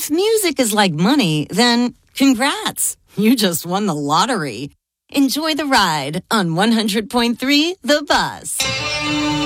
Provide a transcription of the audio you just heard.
If music is like money, then congrats. You just won the lottery. Enjoy the ride on 100.3 The Buzz.